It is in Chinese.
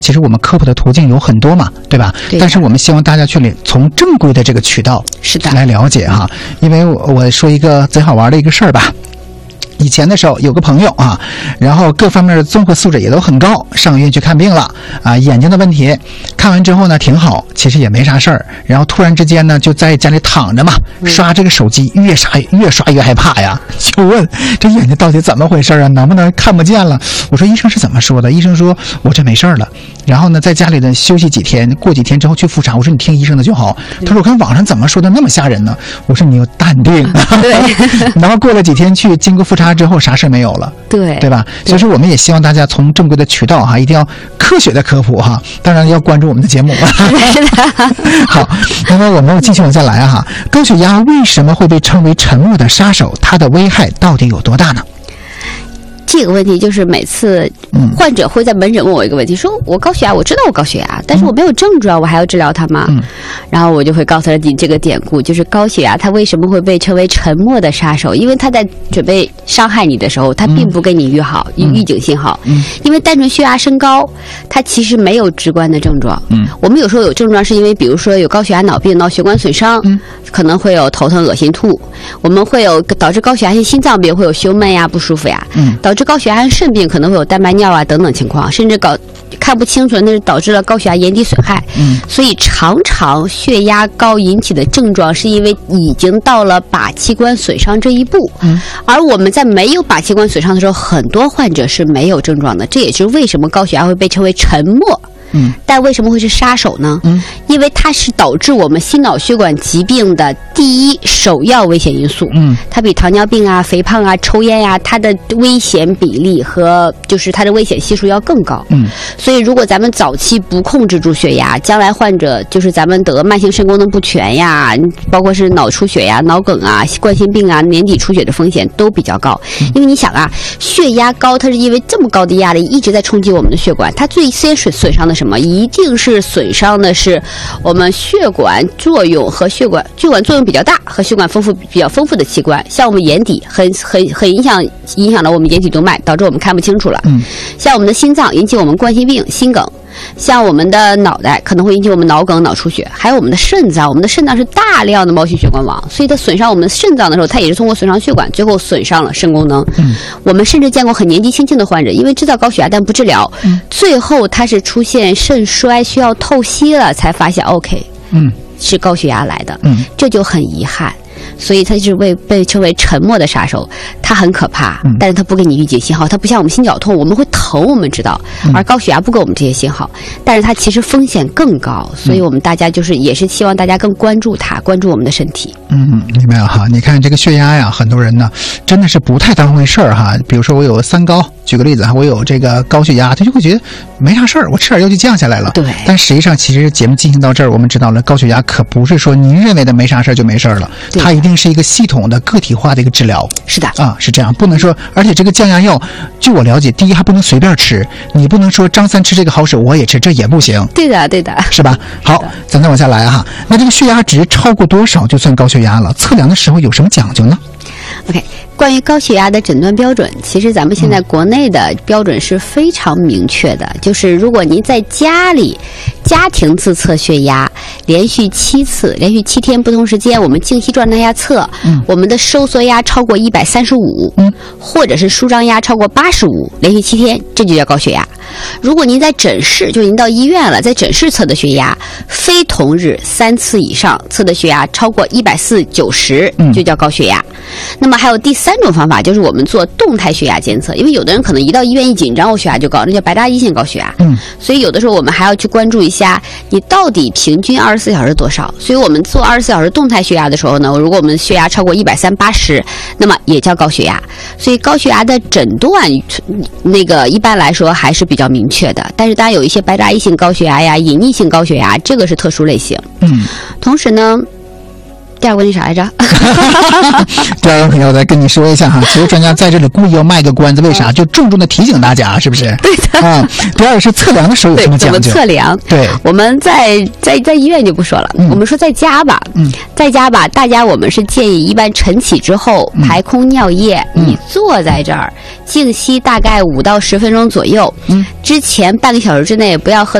其实我们科普的途径有很多嘛，对吧？ 对。 但是我们希望大家去从正规的这个渠道是的来了解哈。因为我说一个贼好玩的一个事儿吧。以前的时候有个朋友啊，然后各方面的综合素质也都很高，上医院去看病了啊，眼睛的问题看完之后呢挺好，其实也没啥事儿，然后突然之间呢就在家里躺着嘛，刷这个手机，越刷越害怕呀，就问这眼睛到底怎么回事啊，能不能看不见了？我说医生是怎么说的？医生说我这没事了，然后呢在家里呢休息几天，过几天之后去复查。我说你听医生的就好。他说我看网上怎么说的那么吓人呢？我说你有淡定。 对。 然后过了几天去经过复查之后啥事没有了，对吧？所以说我们也希望大家从正规的渠道哈，一定要科学的科普哈，当然要关注我们的节目。好，那么我们继续往下来哈。高血压为什么会被称为沉默的杀手？它的危害到底有多大呢？ 这个问题就是每次患者会在门诊问我一个问题，说我高血压，我知道我高血压，但是我没有症状，我还要治疗它吗？然后我就会告诉他你这个典故，就是高血压它为什么会被称为沉默的杀手？因为它在准备伤害你的时候，它并不给你预警信号。因为单纯血压升高，它其实没有直观的症状。我们有时候有症状是因为比如说有高血压脑病、脑血管损伤，可能会有头疼、恶心、吐。我们会有导致高血压性心脏病，会有胸闷呀、不舒服呀。导致高血压肾病可能会有蛋白尿啊等等情况，甚至看不清楚，那是导致了高血压眼底损害。所以常常血压高引起的症状是因为已经到了靶器官损伤这一步。而我们在没有靶器官损伤的时候，很多患者是没有症状的，这也是为什么高血压会被称为沉默。但为什么会是杀手呢？因为它是导致我们心脑血管疾病的第一首要危险因素。它比糖尿病啊、肥胖啊、抽烟呀，它的危险比例和就是它的危险系数要更高。所以如果咱们早期不控制住血压，将来患者就是咱们得慢性肾功能不全呀，包括是脑出血呀、脑梗啊、冠心病啊、年底出血的风险都比较高。因为你想啊，血压高，它是因为这么高的压力一直在冲击我们的血管，它最先损伤的什么？一定是损伤的是我们血管作用和血管作用比较大和血管比较丰富的器官，像我们眼底很影响了我们眼底动脉，导致我们看不清楚了。像我们的心脏引起我们冠心病、心梗。像我们的脑袋可能会引起我们脑梗、脑出血，还有我们的肾脏，我们的肾脏是大量的毛细血管网，所以它损伤我们的肾脏的时候，它也是通过损伤血管，最后损伤了肾功能。我们甚至见过很年纪轻轻的患者，因为知道高血压但不治疗，最后他是出现肾衰需要透析了，才发现 OK，是高血压来的，这就很遗憾。所以它是被称为沉默的杀手，它很可怕，但是它不给你预警信号，它不像我们心绞痛，我们会疼，我们知道，而高血压不给我们这些信号，但是它其实风险更高，所以我们大家也是希望大家更关注它，关注我们的身体。 明白了哈。你看这个血压呀，很多人呢真的是不太当回事儿哈。比如说我有三高，举个例子，我有这个高血压，他就会觉得没啥事儿，我吃点药就降下来了。 对。 但实际上，其实节目进行到这儿，我们知道了，高血压可不是说您认为的没啥事儿就没事儿了，它一定是一个系统的、个体化的一个治疗。 是的啊，是这样，不能说，而且这个降压药，据我了解，第一还不能随便吃，你不能说张三吃这个好使我也吃，这也不行。 对的，对的， 是吧？好，咱再往下来哈。那这个血压值超过多少就算高血压了？测量的时候有什么讲究呢 ？OK， 关于高血压的诊断标准，其实咱们现在国内的标准是非常明确的，就是如果您在家里家庭自测血压，连续7次，连续7天不同时间，我们静息状态下测，我们的收缩压超过135，或者是舒张压超过85，连续7天，这就叫高血压。如果您在诊室，就您到医院了，在诊室测的血压，非同日3次以上测的血压超过140/90，就叫高血压。那么还有第3种方法，就是我们做动态血压监测，因为有的人可能一到医院一紧张，我血压就高，那叫白大一性高血压。所以有的时候我们还要去关注一下你到底平均24小时多少。所以我们做24小时动态血压的时候呢，如果我们血压超过130/80，那么也叫高血压。所以高血压的诊断那个一般来说还是比较明确的，但是当然有一些白大一性高血压呀、隐匿性高血压，这个是特殊类型。同时呢， 第二个问题啥来着？ 第二个问题我再跟你说一下哈，其实专家在这里故意要卖个关子，为啥？就重重的提醒大家，是不是？ 对的。 啊，第二个是测量的时候有什么讲究？ 怎么测量？ 对， 我们在医院就不说了，我们说在家吧。在家吧，大家我们是建议一般晨起之后排空尿液，你坐在这儿静息大概5到10分钟左右。之前半个小时之内不要喝